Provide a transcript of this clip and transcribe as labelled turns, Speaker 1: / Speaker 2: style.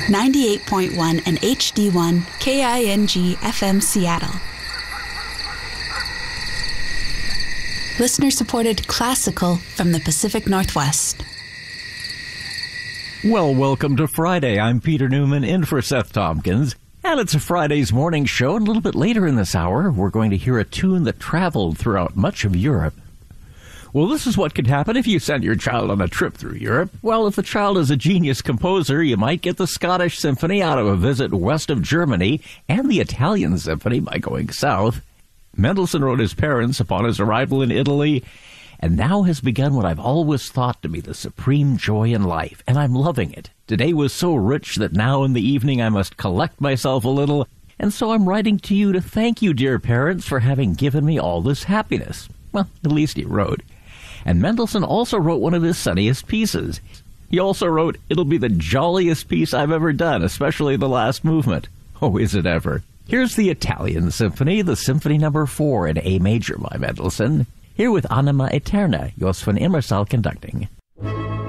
Speaker 1: 98.1 and HD1 KING FM Seattle. Listener-supported classical from the Pacific Northwest.
Speaker 2: Well, welcome to Friday. I'm Peter Newman, in for Seth Tompkins. And it's a Friday's morning show, and a little bit later in this hour, we're going to hear a tune that traveled throughout much of Europe. Well, this is what could happen if you sent your child on a trip through Europe. Well, if the child is a genius composer, you might get the Scottish Symphony out of a visit west of Germany, and the Italian Symphony by going south. Mendelssohn wrote his parents upon his arrival in Italy, and now has begun what I've always thought to be the supreme joy in life, and I'm loving it. Today was so rich that now in the evening I must collect myself a little, and so I'm writing to you to thank you, dear parents, for having given me all this happiness. Well, at least he wrote. And Mendelssohn also wrote one of his sunniest pieces. He also wrote, "It'll be the jolliest piece I've ever done, especially the last movement." Oh, is it ever? Here's the Italian Symphony, the Symphony No. 4 in A major by Mendelssohn. Here with Anima Eterna, Jos van Immersal conducting.